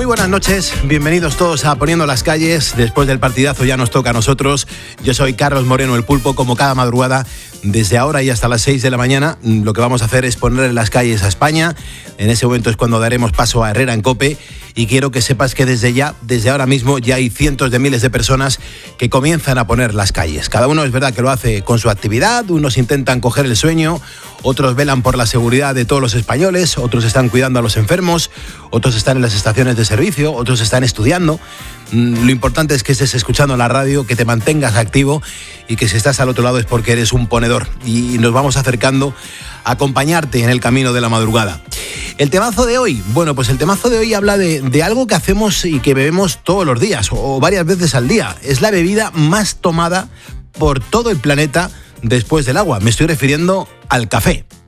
Muy buenas noches, bienvenidos todos a Poniendo las Calles. Después del partidazo ya nos toca a nosotros. Yo soy Carlos Moreno, el Pulpo, como cada madrugada, desde ahora y hasta las 6 de la mañana. Lo que vamos a hacer es poner en las calles a España. En ese momento es cuando daremos paso a Herrera en COPE. Y quiero que sepas que desde ahora mismo, ya hay cientos de miles de personas que comienzan a poner las calles. Cada uno es verdad que lo hace con su actividad, unos intentan coger el sueño, otros velan por la seguridad de todos los españoles, otros están cuidando a los enfermos, otros están en las estaciones de servicio, otros están estudiando. Lo importante es que estés escuchando la radio, que te mantengas activo y que si estás al otro lado es porque eres un ponedor. Y nos vamos acercando a acompañarte en el camino de la madrugada. El temazo de hoy, bueno, pues el temazo de hoy habla de algo que hacemos y que bebemos todos los días o varias veces al día. Es la bebida más tomada por todo el planeta después del agua. Me estoy refiriendo al café.